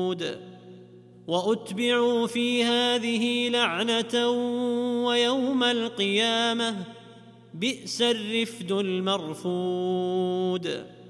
وأتبعوا في هذه لعنة ويوم القيامة بئس الرفد المرفود.